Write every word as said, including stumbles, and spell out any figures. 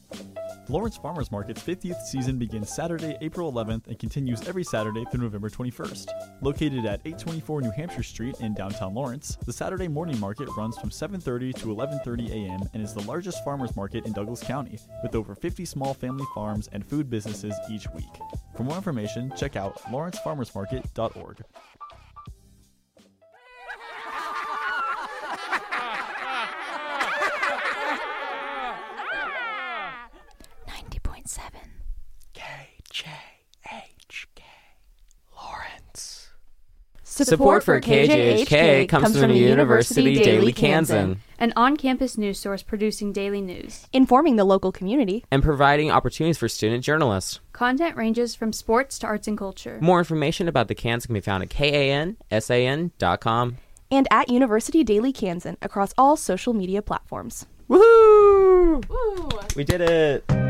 Lawrence Farmers Market's fiftieth season begins Saturday, April eleventh and continues every Saturday through November twenty-first. Located at eight twenty-four New Hampshire Street in downtown Lawrence, the Saturday morning market runs from seven thirty to eleven thirty a.m. and is the largest farmers market in Douglas County, with over fifty small family farms and food businesses each week. For more information, check out lawrence farmers market dot org. K J H K Lawrence. Support for K J H K comes from the University Daily Kansan, an on-campus news source producing daily news, informing the local community, and providing opportunities for student journalists. Content ranges from sports to arts and culture. More information about the Kansan can be found at kansan dot com and at University Daily Kansan across all social media platforms. Woohoo! Woo! We did it!